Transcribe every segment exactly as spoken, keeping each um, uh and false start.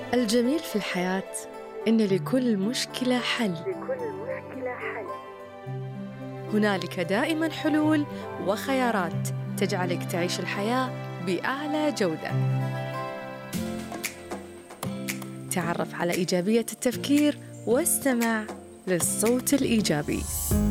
الجميل في الحياة إن لكل مشكلة حل. لكل مشكلة حل. هنالك دائماً حلول وخيارات تجعلك تعيش الحياة بأعلى جودة. تعرف على إيجابية التفكير واستمع للصوت الإيجابي.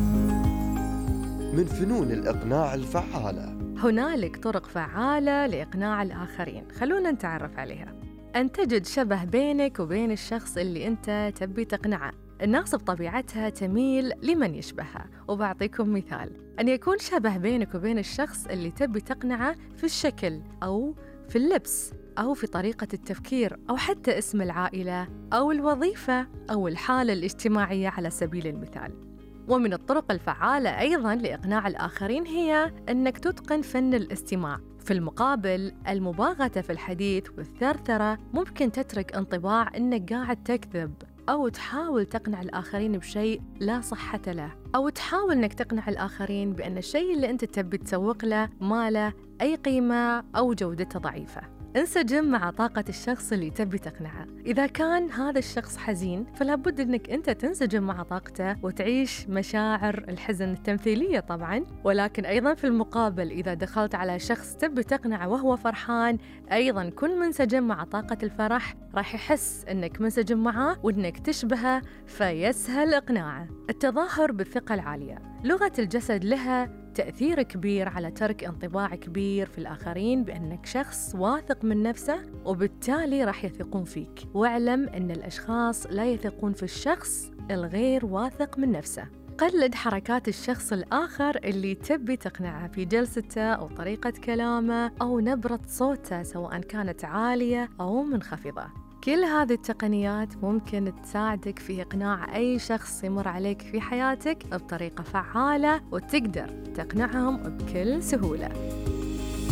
من فنون الإقناع الفعالة. هنالك طرق فعالة لإقناع الآخرين، خلونا نتعرف عليها. أن تجد شبه بينك وبين الشخص اللي أنت تبي تقنعه. الناس بطبيعتها تميل لمن يشبهها، وبعطيكم مثال: أن يكون شبه بينك وبين الشخص اللي تبي تقنعه في الشكل أو في اللبس أو في طريقة التفكير أو حتى اسم العائلة أو الوظيفة أو الحالة الاجتماعية على سبيل المثال. ومن الطرق الفعالة أيضاً لإقناع الآخرين هي أنك تتقن فن الاستماع. في المقابل، المباغتة في الحديث والثرثرة ممكن تترك انطباع أنك قاعد تكذب أو تحاول تقنع الآخرين بشيء لا صحة له، أو تحاول أنك تقنع الآخرين بأن الشيء اللي أنت تبي تسوق له ما له أي قيمة أو جودته ضعيفة. انسجم مع طاقة الشخص اللي تبي تقنعه. إذا كان هذا الشخص حزين، فلا بد أنك أنت تنسجم مع طاقته وتعيش مشاعر الحزن التمثيلية طبعاً. ولكن أيضاً في المقابل، إذا دخلت على شخص تبي تقنعه وهو فرحان، أيضاً كن منسجم مع طاقة الفرح، راح يحس أنك منسجم معاه وأنك تشبهه فيسهل إقناعه. التظاهر بالثقة العالية. لغة الجسد لها تأثير كبير على ترك انطباع كبير في الآخرين بأنك شخص واثق من نفسه، وبالتالي راح يثقون فيك. واعلم أن الأشخاص لا يثقون في الشخص الغير واثق من نفسه. قلد حركات الشخص الآخر اللي تبي تقنعه في جلسته أو طريقة كلامه أو نبرة صوته، سواء كانت عالية أو منخفضة. كل هذه التقنيات ممكن تساعدك في إقناع أي شخص يمر عليك في حياتك بطريقة فعالة، وتقدر تقنعهم بكل سهولة.